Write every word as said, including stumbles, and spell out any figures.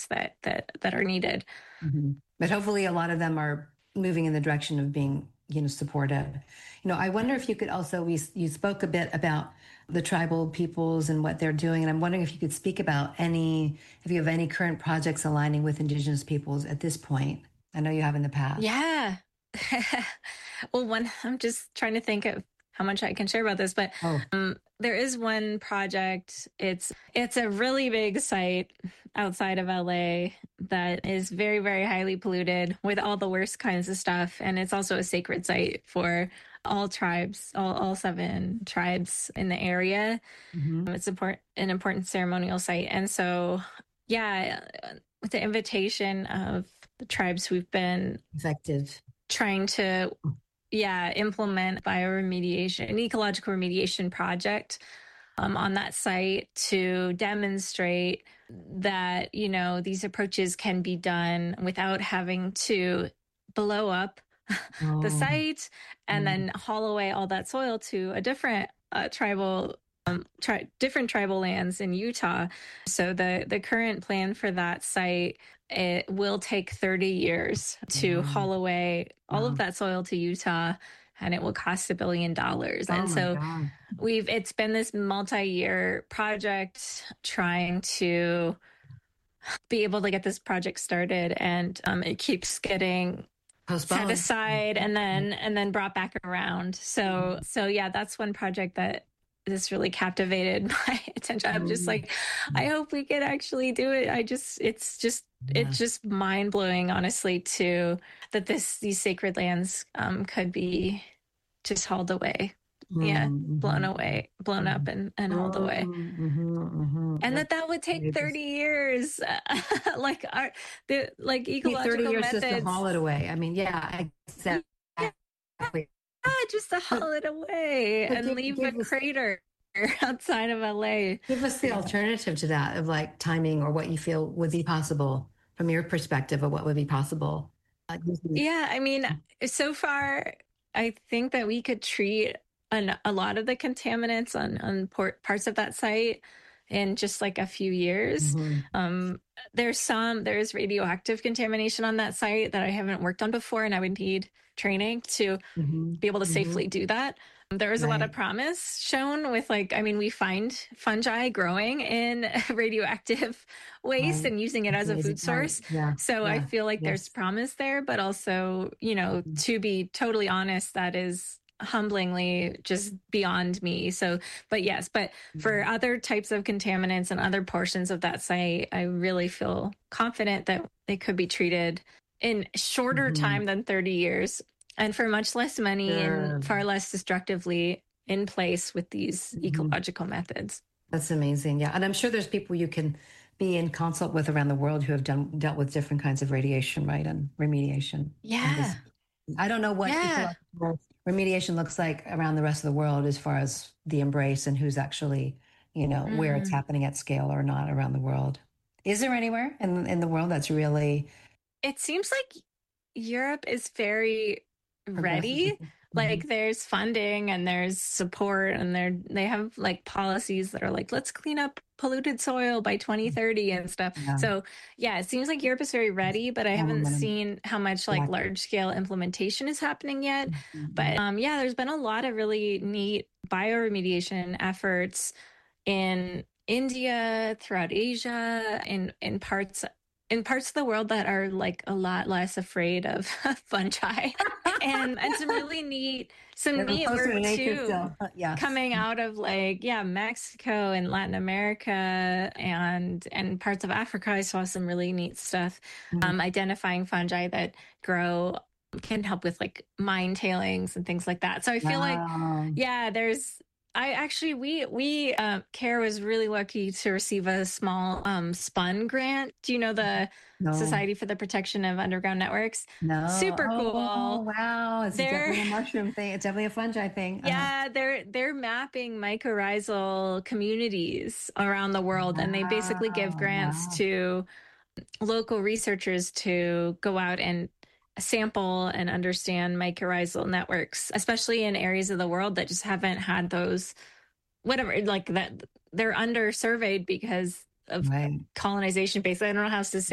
projects that that that are needed. Mm-hmm. But hopefully a lot of them are moving in the direction of being, you know, supportive. You know, I wonder if you could also, we, you spoke a bit about the tribal peoples and what they're doing. And I'm wondering if you could speak about any, if you have any current projects aligning with Indigenous peoples at this point. I know you have in the past. Yeah. Well, one, I'm just trying to think of how much I can share about this, but Oh. um, there is one project. It's it's a really big site outside of L A that is very, very highly polluted with all the worst kinds of stuff. And it's also a sacred site for all tribes, all, all seven tribes in the area. Mm-hmm. It's important, an important ceremonial site. And so, yeah, with the invitation of the tribes, we've been effective trying to yeah, implement bioremediation, an ecological remediation project um, on that site to demonstrate that, you know, these approaches can be done without having to blow up oh. the site and mm. then haul away all that soil to a different uh, tribal Um, tri- different tribal lands in Utah. So the the current plan for that site, it will take thirty years to wow. haul away all wow. of that soil to Utah, and it will cost a billion dollars. Oh and so God. we've it's been this multi-year project trying to be able to get this project started, and um, it keeps getting Postponed. set aside and then and then brought back around. So so yeah, that's one project that this really captivated my attention. I'm just like, I hope we can actually do it. I just, it's just, yeah. it's just mind blowing, honestly, too, that this, these sacred lands um, could be just hauled away. Mm-hmm. Yeah. Blown away, blown up and, and hauled away. Mm-hmm, mm-hmm. And that that would take thirty years. like our, the, like ecological thirty years methods. Just to haul it away. I mean, yeah, exactly. Yeah. Ah, just to haul it away and give, leave give a us, crater outside of L A. Give us the alternative to that of like timing or what you feel would be possible from your perspective of what would be possible. Uh, yeah, I mean, so far, I think that we could treat an, a lot of the contaminants on, on port, parts of that site in just like a few years. Mm-hmm. Um, there's some, there's radioactive contamination on that site that I haven't worked on before, and I would need training to mm-hmm. be able to mm-hmm. safely do that. There was right. a lot of promise shown with like, I mean, we find fungi growing in radioactive waste right. and using it as a food source. Yeah. So yeah. I feel like yes. there's promise there, but also, you know, mm-hmm. to be totally honest, that is humblingly just beyond me. So, but yes, but mm-hmm. for other types of contaminants and other portions of that site, I really feel confident that they could be treated in shorter mm-hmm. time than thirty years and for much less money sure. and far less destructively in place with these mm-hmm. ecological methods. That's amazing. Yeah. And I'm sure there's people you can be in consult with around the world who have done dealt with different kinds of radiation, right? And remediation. Yeah. And I don't know what yeah. remediation looks like around the rest of the world as far as the embrace and who's actually, you know, mm. where it's happening at scale or not around the world. Is there anywhere in in the world that's really... It seems like Europe is very ready. Mm-hmm. Like there's funding and there's support and they're, they have like policies that are like, let's clean up polluted soil by twenty thirty and stuff. Yeah. So yeah, it seems like Europe is very ready, but I haven't um, seen how much like yeah. large scale implementation is happening yet. Mm-hmm. But um, yeah, there's been a lot of really neat bioremediation efforts in India, throughout Asia, in, in parts in parts of the world that are like a lot less afraid of fungi and, and some really neat, some They're neat work too, so, yes. coming out of like, yeah, Mexico and Latin America and, and parts of Africa. I saw some really neat stuff, mm-hmm. um, identifying fungi that grow, can help with like mine tailings and things like that. So I feel wow. like, yeah, there's, I actually, we, we, uh, CARE was really lucky to receive a small um, SPUN grant. Do you know the no. Society for the Protection of Underground Networks? No. Super cool. Oh, wow. It's they're, definitely a mushroom thing. It's definitely a fungi thing. Uh-huh. Yeah, they're, they're mapping mycorrhizal communities around the world. Wow. And they basically give grants wow. to local researchers to go out and sample and understand mycorrhizal networks, especially in areas of the world that just haven't had those, whatever, like that they're under surveyed because of right. colonization base. I don't know how to say